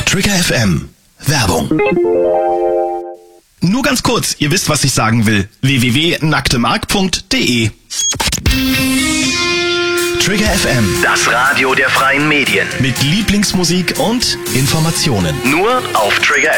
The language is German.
Trigger FM. Werbung. Nur ganz kurz, ihr wisst, was ich sagen will. www.nacktemark.de. Trigger FM. Das Radio der freien Medien. Mit Lieblingsmusik und Informationen. Nur auf Trigger